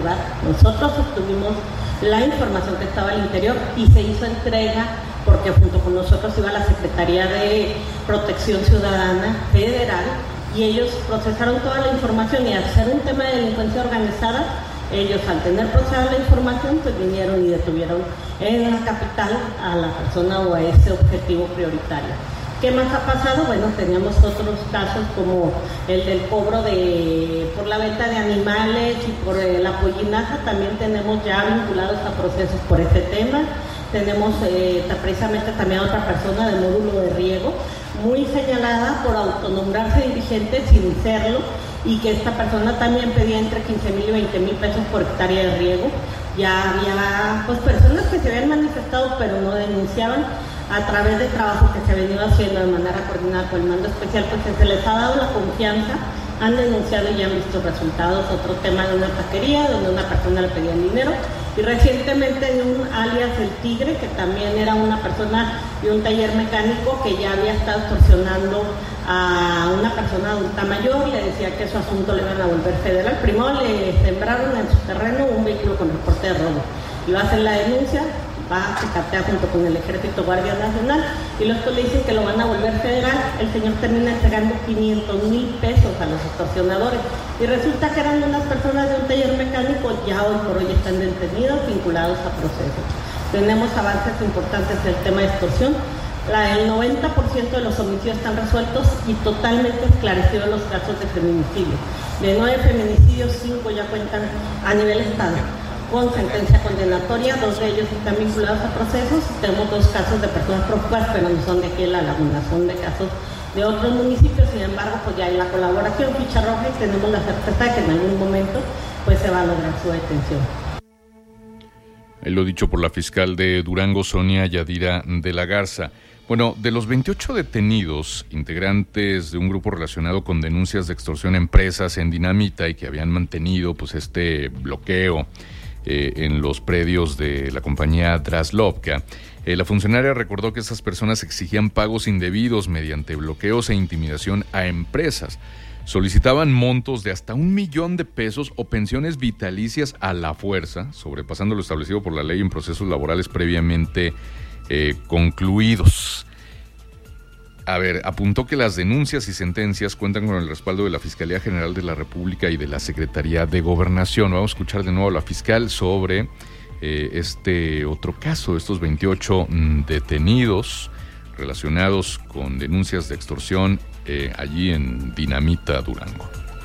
Nosotros obtuvimos la información que estaba al interior y se hizo entrega porque junto con nosotros iba la Secretaría de Protección Ciudadana Federal y ellos procesaron toda la información y al ser un tema de delincuencia organizada, ellos al tener procesada la información pues vinieron y detuvieron en la capital a la persona o a ese objetivo prioritario. ¿Qué más ha pasado? Bueno, teníamos otros casos como el del cobro por la venta de animales y por la pollinaja, también tenemos ya vinculados a procesos por ese tema. Tenemos precisamente también a otra persona de módulo de riego, muy señalada por autonombrarse dirigente sin serlo, y que esta persona también pedía entre 15,000 y 20,000 pesos por hectárea de riego. Ya había pues personas que se habían manifestado pero no denunciaban. A través del trabajo que se ha venido haciendo de manera coordinada con el mando especial, pues se les ha dado la confianza, han denunciado y ya han visto resultados. Otro tema de una taquería donde una persona le pedía dinero, y recientemente de un alias El Tigre, que también era una persona de un taller mecánico que ya había estado extorsionando a una persona adulta mayor, le decía que su asunto le iban a volver federal. Primero le sembraron en su terreno un vehículo con reporte de robo, lo hacen la denuncia, va, se cartea junto con el Ejército Guardia Nacional y los le dicen que lo van a volver federal. El señor termina entregando 500,000 pesos a los extorsionadores y resulta que eran unas personas de un taller mecánico, ya hoy por hoy están detenidos, vinculados a procesos. Tenemos avances importantes en el tema de extorsión. El 90% de los homicidios están resueltos y totalmente esclarecidos los casos de feminicidio. De 9 feminicidios, 5 ya cuentan a nivel estado con sentencia condenatoria, 2 de ellos están vinculados a procesos. Tenemos 2 casos de personas prófugas, pero no son de aquí en La Laguna, son de casos de otros municipios. Sin embargo, pues ya hay la colaboración, ficha roja, y tenemos la certeza de que en algún momento pues se va a lograr su detención. Lo dicho por la fiscal de Durango, Sonia Yadira de la Garza. Bueno, de los 28 detenidos, integrantes de un grupo relacionado con denuncias de extorsión a empresas en Dinamita y que habían mantenido pues este bloqueo en los predios de la compañía Draslovka, la funcionaria recordó que esas personas exigían pagos indebidos mediante bloqueos e intimidación a empresas. Solicitaban montos de hasta 1,000,000 de pesos o pensiones vitalicias a la fuerza, sobrepasando lo establecido por la ley en procesos laborales previamente concluidos. A ver, apuntó que las denuncias y sentencias cuentan con el respaldo de la Fiscalía General de la República y de la Secretaría de Gobernación. Vamos a escuchar de nuevo a la fiscal sobre este otro caso, estos 28 detenidos relacionados con denuncias de extorsión allí en Dinamita, Durango.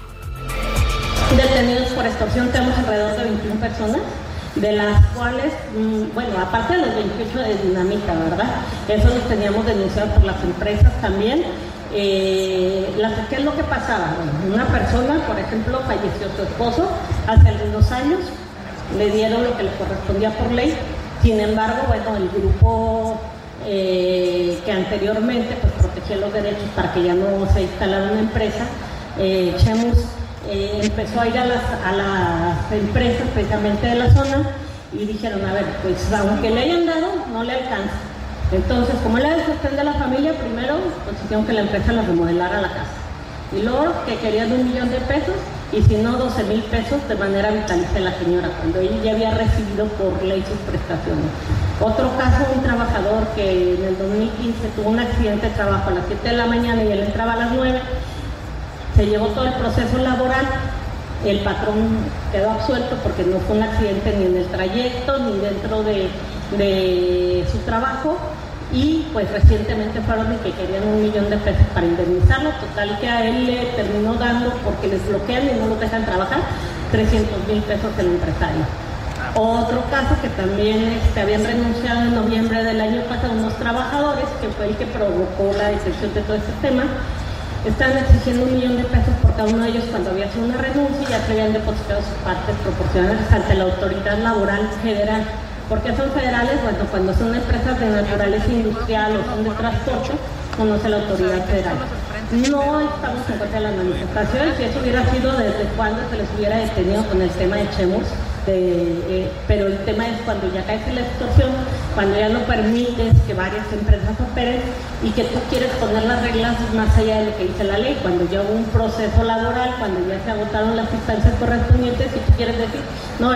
Detenidos por extorsión tenemos alrededor de 21 personas, de las cuales, bueno, aparte de los 28 de Dinamita, ¿verdad? Eso los teníamos denunciados por las empresas también. ¿Qué es lo que pasaba? Bueno, una persona, por ejemplo, falleció su esposo hace algunos años, le dieron lo que le correspondía por ley. Sin embargo, bueno, el grupo que anteriormente pues protegía los derechos para que ya no se instalara una empresa, Chemus, empezó a ir a las empresas precisamente de la zona y dijeron, a ver, pues aunque le hayan dado, no le alcanza. Entonces, como era el sostén de la familia, primero pues hicieron que la empresa la remodelara la casa. Y luego que querían 1,000,000 de pesos y si no 12,000 pesos de manera vitalicia la señora, cuando ella ya había recibido por ley sus prestaciones. Otro caso, un trabajador que en el 2015 tuvo un accidente de trabajo a las 7 de la mañana y él entraba a las 9, se llevó todo el proceso laboral, el patrón quedó absuelto porque no fue un accidente ni en el trayecto ni dentro de su trabajo, y pues recientemente fueron de que querían 1,000,000 de pesos para indemnizarlo, total que a él le terminó dando, porque les bloquean y no los dejan trabajar, 300,000 pesos el empresario. Otro caso que también habían renunciado en noviembre del año pasado unos trabajadores, que fue el que provocó la detención de todo este tema. Están exigiendo 1,000,000 de pesos por cada uno de ellos cuando había sido una renuncia y ya se habían depositado sus partes proporcionales ante la Autoridad Laboral Federal. ¿Por qué son federales? Bueno, cuando son empresas de naturaleza industrial o son de transporte, conoce la Autoridad Federal. No estamos en contra de las manifestaciones, si eso hubiera sido desde cuando se les hubiera detenido con el tema de Chemus, pero el tema es cuando ya caes en la extorsión, cuando ya no permites que varias empresas operen y que tú quieres poner las reglas más allá de lo que dice la ley, cuando ya hubo un proceso laboral, cuando ya se agotaron las instancias correspondientes y tú quieres decir, no,